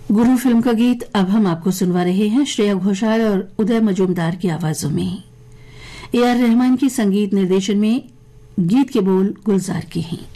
गुरु film का गीत अब हम आपको सुनवा रहे हैं श्रेया घोषाल और उदय मजूमदार की आवाजों में। ए आर रहमान की संगीत निर्देशन में गीत के बोल गुलजार के हैं।